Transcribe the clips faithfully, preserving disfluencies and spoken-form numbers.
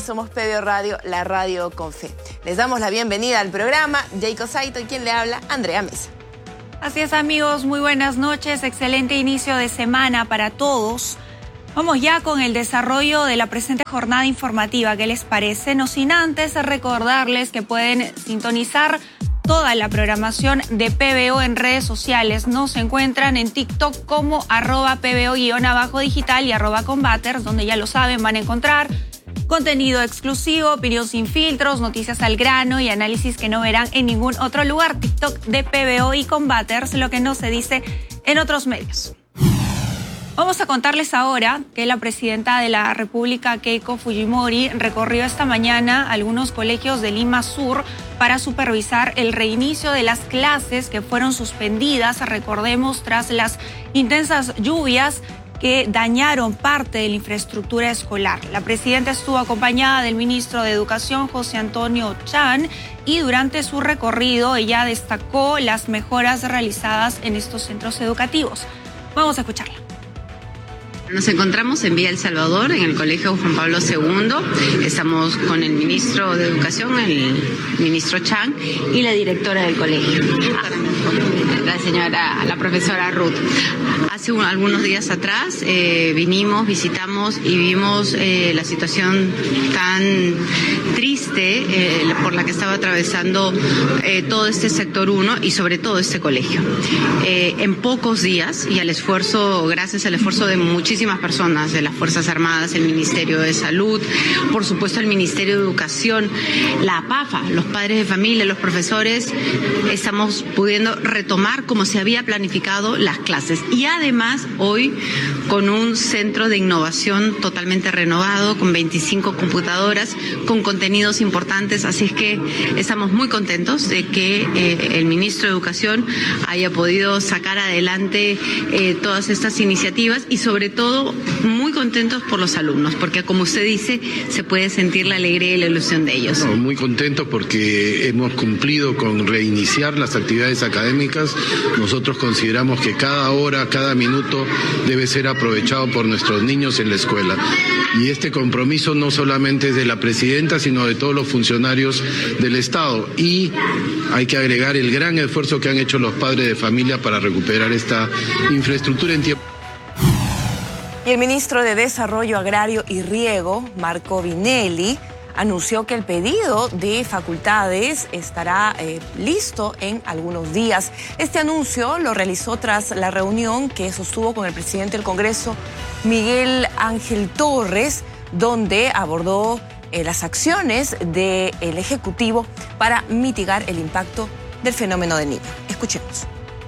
somos P B O Radio, la radio con fe. Les damos la bienvenida al programa. Jacob Saito y quien le habla, Andrea Mesa. Así es, amigos, muy buenas noches, excelente inicio de semana para todos. Vamos ya con el desarrollo de la presente jornada informativa. ¿Qué les parece? No sin antes recordarles que pueden sintonizar toda la programación de P B O en redes sociales. Nos encuentran en TikTok como arroba PBO-digital y arroba combaters, donde ya lo saben, van a encontrar contenido exclusivo, opinión sin filtros, noticias al grano y análisis que no verán en ningún otro lugar. TikTok de P B O y Combaters, lo que no se dice en otros medios. Vamos a contarles ahora que la presidenta de la República, Keiko Fujimori, recorrió esta mañana algunos colegios de Lima Sur para supervisar el reinicio de las clases que fueron suspendidas, recordemos, tras las intensas lluvias que dañaron parte de la infraestructura escolar. La presidenta estuvo acompañada del ministro de Educación, José Antonio Chan, y durante su recorrido ella destacó las mejoras realizadas en estos centros educativos. Vamos a escucharla. Nos encontramos en Villa El Salvador, en el Colegio Juan Pablo segundo. Estamos con el ministro de Educación, el ministro Chan, y la directora del colegio, la señora, la profesora Ruth. Hace un, algunos días atrás eh, vinimos, visitamos y vimos eh, la situación tan triste eh, por la que estaba atravesando eh, todo este sector uno y sobre todo este colegio. Eh, en pocos días, y al esfuerzo, gracias al esfuerzo de muchísimas personas, de las Fuerzas Armadas, el Ministerio de Salud, por supuesto el Ministerio de Educación, la APAFA, los padres de familia, los profesores, estamos pudiendo retomar como se había planificado las clases. Y además hoy con un centro de innovación totalmente renovado, con veinticinco computadoras, con contenidos importantes, así es que estamos muy contentos de que eh, el ministro de Educación haya podido sacar adelante eh, todas estas iniciativas y sobre todo muy contentos por los alumnos, porque como usted dice, se puede sentir la alegría y la ilusión de ellos. No, muy contentos porque hemos cumplido con reiniciar las actividades académicas. Nosotros consideramos que cada hora, cada minuto debe ser aprovechado por nuestros niños en la escuela. Y este compromiso no solamente es de la presidenta, sino de todos los funcionarios del Estado. Y hay que agregar el gran esfuerzo que han hecho los padres de familia para recuperar esta infraestructura en tiempo. Y el ministro de Desarrollo Agrario y Riego, Marco Vinelli, anunció que el pedido de facultades estará eh, listo en algunos días. Este anuncio lo realizó tras la reunión que sostuvo con el presidente del Congreso, Miguel Ángel Torres, donde abordó eh, las acciones del Ejecutivo para mitigar el impacto del fenómeno del Niño. Escuchemos.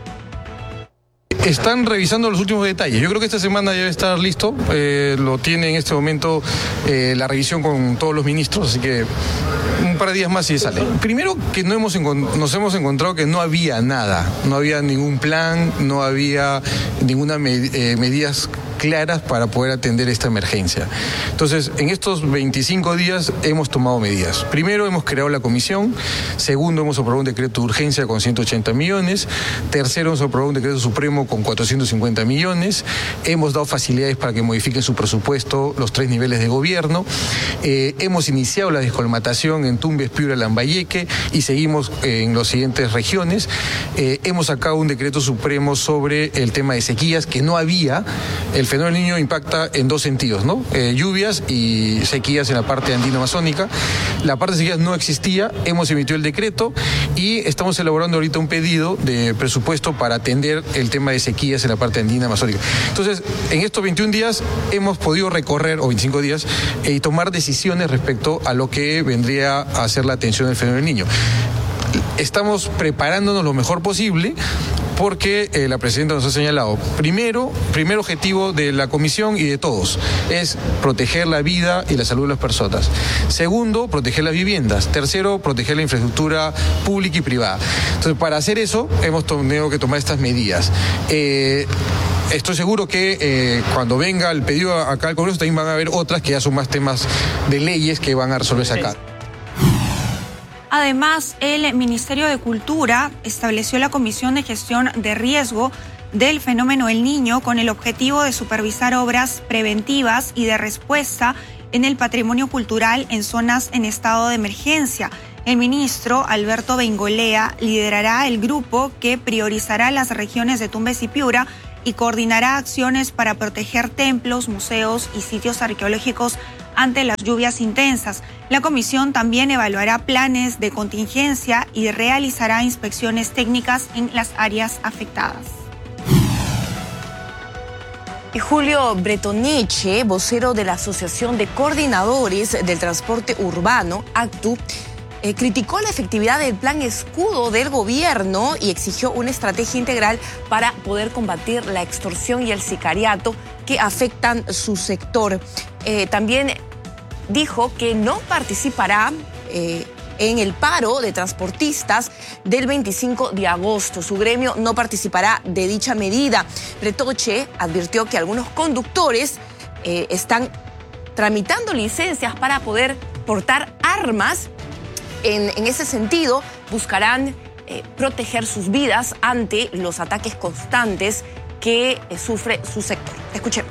Están revisando los últimos detalles. Yo creo que esta semana ya debe estar listo. Eh, lo tiene en este momento eh, la revisión con todos los ministros, así que un par de días más y sale. Primero que no hemos nos hemos encontrado que no había nada, no había ningún plan, no había ninguna med eh, medidas claras para poder atender esta emergencia. Entonces, en estos veinticinco días hemos tomado medidas. Primero, hemos creado la comisión. Segundo, hemos aprobado un decreto de urgencia con ciento ochenta millones. Tercero, hemos aprobado un decreto supremo con cuatrocientos cincuenta millones. Hemos dado facilidades para que modifiquen su presupuesto los tres niveles de gobierno. Eh, hemos iniciado la descolmatación en Tumbes, Piura, Lambayeque y seguimos eh, en las siguientes regiones. Eh, hemos sacado un decreto supremo sobre el tema de sequías que no había. El fenómeno del Niño impacta en dos sentidos, ¿no? Eh, lluvias y sequías en la parte andino-amazónica. La parte de sequías no existía, hemos emitido el decreto y estamos elaborando ahorita un pedido de presupuesto para atender el tema de sequías en la parte andina-amazónica. Entonces, en estos veintiún días hemos podido recorrer, o veinticinco días, eh, y tomar decisiones respecto a lo que vendría a ser la atención del fenómeno del Niño. Estamos preparándonos lo mejor posible porque eh, la presidenta nos ha señalado, primero, primer objetivo de la comisión y de todos, es proteger la vida y la salud de las personas. Segundo, proteger las viviendas. Tercero, proteger la infraestructura pública y privada. Entonces, para hacer eso, hemos tenido que tomar estas medidas. Eh, Estoy seguro que eh, cuando venga el pedido acá al Congreso también van a haber otras que ya son más temas de leyes que van a resolverse acá. Además, el Ministerio de Cultura estableció la Comisión de Gestión de Riesgo del Fenómeno El Niño con el objetivo de supervisar obras preventivas y de respuesta en el patrimonio cultural en zonas en estado de emergencia. El ministro Alberto Bengolea liderará el grupo que priorizará las regiones de Tumbes y Piura y coordinará acciones para proteger templos, museos y sitios arqueológicos ante las lluvias intensas. La comisión también evaluará planes de contingencia y realizará inspecciones técnicas en las áreas afectadas. Y Julio Bretoneche, vocero de la Asociación de Coordinadores del Transporte Urbano, ACTU, Eh, criticó la efectividad del plan escudo del gobierno y exigió una estrategia integral para poder combatir la extorsión y el sicariato que afectan su sector. Eh, también dijo que no participará eh, en el paro de transportistas del veinticinco de agosto. Su gremio no participará de dicha medida. Bretoche advirtió que algunos conductores eh, están tramitando licencias para poder portar armas. En, en ese sentido, buscarán eh, proteger sus vidas ante los ataques constantes que eh, sufre su sector. Escuchemos.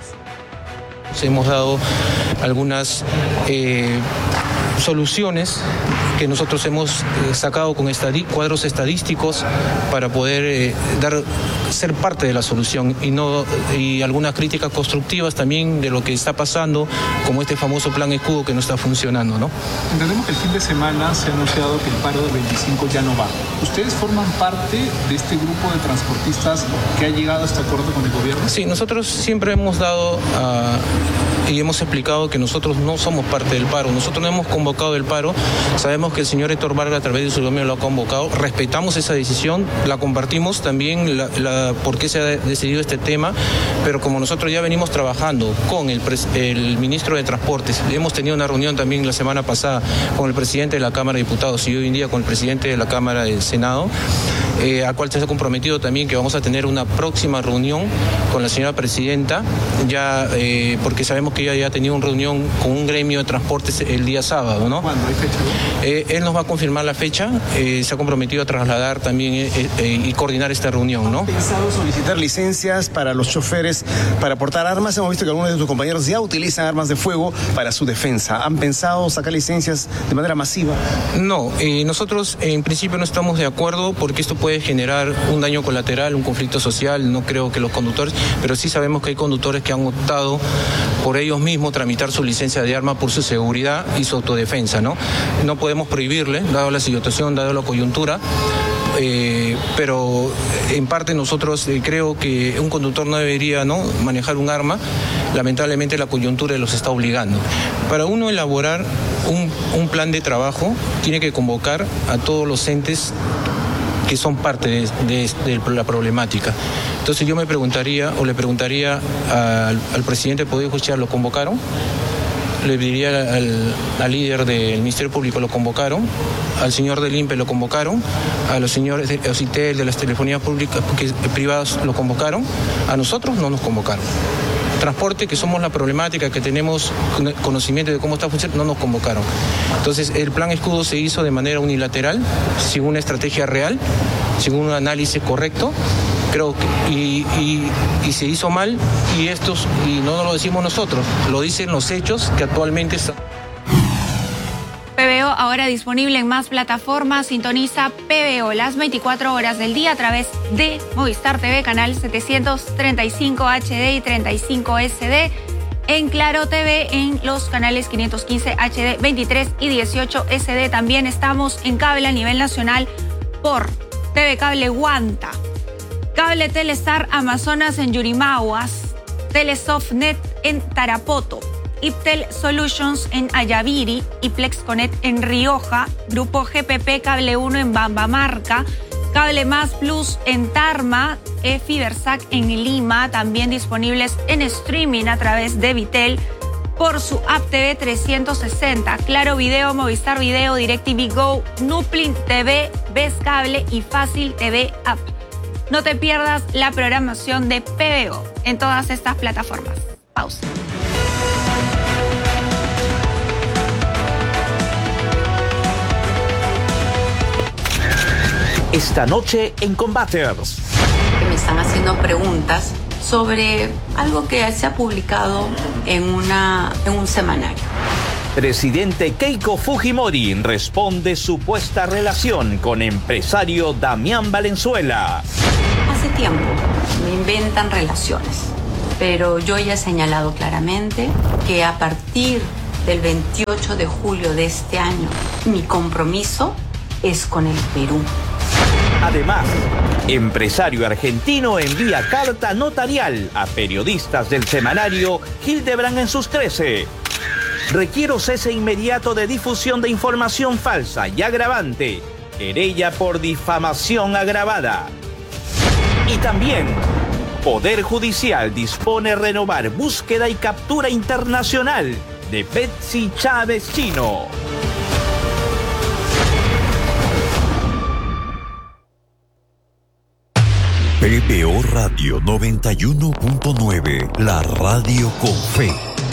Hemos dado algunas eh, soluciones que nosotros hemos eh, sacado con estadí cuadros estadísticos para poder eh, dar, ser parte de la solución y, no, y algunas críticas constructivas también de lo que está pasando, como este famoso plan escudo que no está funcionando, ¿no? Entendemos que el fin de semana se ha anunciado que el paro del veinticinco ya no va. ¿Ustedes forman parte de este grupo de transportistas que ha llegado a este acuerdo con el gobierno? Sí, nosotros siempre hemos dado uh, y hemos explicado que nosotros no somos parte del paro. Nosotros no hemos convocado el paro. Sabemos que el señor Héctor Vargas a través de su gobierno lo ha convocado. Respetamos esa decisión, la compartimos también, la, la, por qué se ha decidido este tema, pero como nosotros ya venimos trabajando con el, el ministro de Transportes, hemos tenido una reunión también la semana pasada con el presidente de la Cámara de Diputados y hoy en día con el presidente de la Cámara del Senado, eh, al cual se ha comprometido también que vamos a tener una próxima reunión con la señora presidenta, ya eh, porque sabemos que ella ya ha tenido una reunión con un gremio de transportes el día sábado, ¿no? ¿Cuándo? ¿Hay fecha? Eh, él nos va a confirmar la fecha, eh, se ha comprometido a trasladar también eh, eh, y coordinar esta reunión, ¿no? ¿Han pensado solicitar licencias para los choferes para portar armas? Hemos visto que algunos de tus compañeros ya utilizan armas de fuego para su defensa. ¿Han pensado sacar licencias de manera masiva? No, eh, nosotros en principio no estamos de acuerdo porque esto puede generar un daño colateral, un conflicto social. No creo que los conductores, pero sí sabemos que hay conductores que han optado por ellos mismos tramitar su licencia de arma por su seguridad y su autodefensa, ¿no? No podemos prohibirle, dado la situación, dado la coyuntura, eh, pero en parte nosotros eh, creo que un conductor no debería, ¿no?, manejar un arma. Lamentablemente la coyuntura los está obligando. Para uno elaborar un, un plan de trabajo, tiene que convocar a todos los entes que son parte de, de, de la problemática. Entonces yo me preguntaría, o le preguntaría al, al presidente del Poder Judicial, ¿lo convocaron? Le diría al, al líder del Ministerio Público, ¿lo convocaron? Al señor del I N P E lo convocaron, a los señores de Ocitel, de las telefonías públicas que, privadas, lo convocaron, a nosotros no nos convocaron. Transporte, que somos la problemática, que tenemos conocimiento de cómo está funcionando, no nos convocaron. Entonces el plan escudo se hizo de manera unilateral, sin una estrategia real, sin un análisis correcto. Creo que, y, y, y se hizo mal, y estos, y no lo decimos nosotros, lo dicen los hechos que actualmente están. P B O ahora disponible en más plataformas. Sintoniza P B O las veinticuatro horas del día a través de Movistar T V, canal setecientos treinta y cinco H D y treinta y cinco S D. En Claro T V en los canales quinientos quince H D, veintitrés y dieciocho S D. También estamos en cable a nivel nacional por T V Cable Guanta, Cable Telestar Amazonas en Yurimaguas, Telesoftnet en Tarapoto, Iptel Solutions en Ayaviri y Plexconet en Rioja, Grupo G P P Cable uno en Bambamarca, Cable Más Plus en Tarma, e Fibersac en Lima, también disponibles en streaming a través de Vitel por su app T V trescientos sesenta, Claro Video, Movistar Video, DirecTV Go, Nuplin T V, Ves Cable y Fácil T V App. No te pierdas la programación de P B O en todas estas plataformas. Pausa. Esta noche en Combaters. Me están haciendo preguntas sobre algo que se ha publicado en, una, en un semanario. Presidente Keiko Fujimori responde supuesta relación con empresario Damián Valenzuela. Hace tiempo me inventan relaciones, pero yo ya he señalado claramente que a partir del veintiocho de julio de este año, mi compromiso es con el Perú. Además, empresario argentino envía carta notarial a periodistas del semanario Hildebrand en sus trece. Requiero cese inmediato de difusión de información falsa y agravante. Querella por difamación agravada. Y también, Poder Judicial dispone renovar búsqueda y captura internacional de Betsy Chávez Chino. P B O Radio noventa y uno punto nueve, la radio con fe.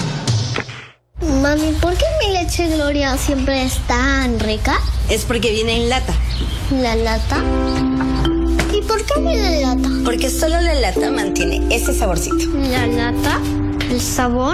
Mami, ¿por qué mi leche Gloria siempre es tan rica? Es porque viene en lata. ¿La lata? ¿Y por qué viene en lata? Porque solo la lata mantiene ese saborcito. ¿La lata? ¿El sabor?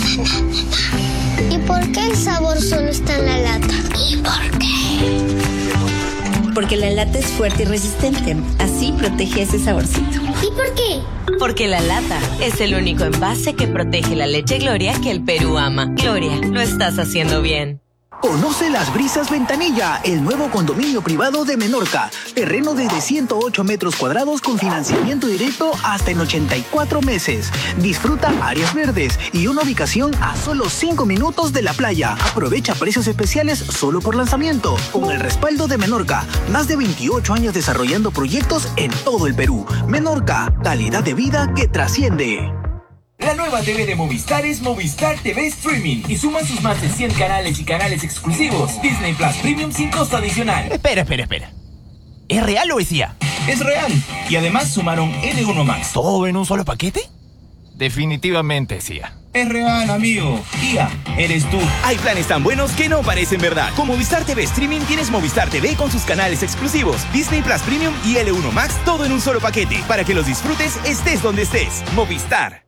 ¿Y por qué el sabor solo está en la lata? ¿Y por qué? Porque la lata es fuerte y resistente. Así protege ese saborcito. ¿Y por qué? Porque la lata es el único envase que protege la leche Gloria que el Perú ama. Gloria, lo estás haciendo bien. Conoce Las Brisas Ventanilla, el nuevo condominio privado de Menorca. Terreno desde ciento ocho metros cuadrados con financiamiento directo hasta en ochenta y cuatro meses. Disfruta áreas verdes y una ubicación a solo cinco minutos de la playa. Aprovecha precios especiales solo por lanzamiento. Con el respaldo de Menorca, más de veintiocho años desarrollando proyectos en todo el Perú. Menorca, calidad de vida que trasciende. La nueva T V de Movistar es Movistar T V Streaming y suman sus más de cien canales y canales exclusivos. Disney Plus Premium sin costo adicional. Espera, espera, espera. ¿Es real o es I A? Es real. Y además sumaron L uno Max. ¿Todo en un solo paquete? Definitivamente es I A. Es real, amigo. I A, eres tú. Hay planes tan buenos que no parecen verdad. Con Movistar T V Streaming tienes Movistar T V con sus canales exclusivos, Disney Plus Premium y L uno Max, todo en un solo paquete. Para que los disfrutes estés donde estés. Movistar.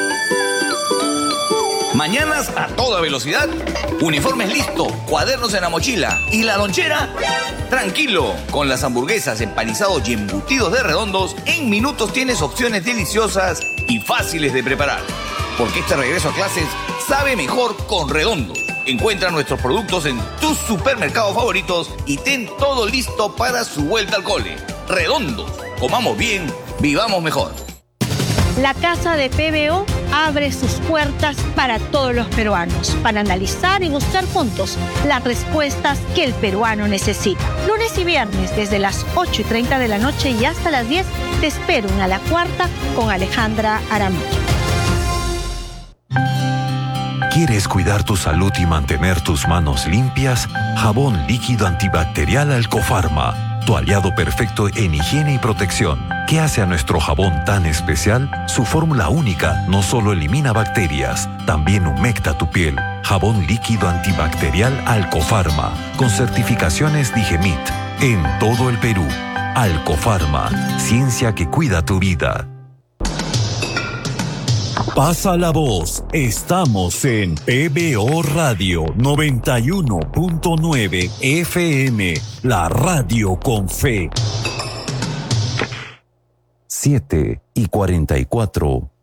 Mañanas a toda velocidad, uniformes listo, cuadernos en la mochila y la lonchera, tranquilo. Con las hamburguesas, empanizados y embutidos de Redondos, en minutos tienes opciones deliciosas y fáciles de preparar. Porque este regreso a clases sabe mejor con Redondos. Encuentra nuestros productos en tus supermercados favoritos y ten todo listo para su vuelta al cole. Redondos, comamos bien, vivamos mejor. La Casa de P B O abre sus puertas para todos los peruanos, para analizar y buscar juntos las respuestas que el peruano necesita. Lunes y viernes, desde las ocho y treinta de la noche y hasta las diez, te espero en A la Cuarta con Alejandra Aramayo. ¿Quieres cuidar tu salud y mantener tus manos limpias? Jabón líquido antibacterial Alcofarma, tu aliado perfecto en higiene y protección. ¿Qué hace a nuestro jabón tan especial? Su fórmula única no solo elimina bacterias, también humecta tu piel. Jabón líquido antibacterial Alcofarma, con certificaciones Digemit, en todo el Perú. Alcofarma, ciencia que cuida tu vida. Pasa la voz, estamos en P B O Radio noventa y uno punto nueve F M, la radio con fe. siete y cuarenta y cuatro.